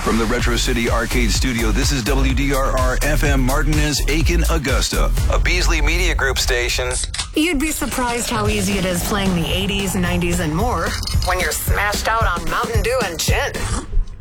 From the Retro City Arcade Studio, this is WDRR FM Martinez, Aiken, Augusta, a Beasley Media Group station. You'd be surprised how easy it is playing the 80s, 90s, and more when you're smashed out on Mountain Dew and gin.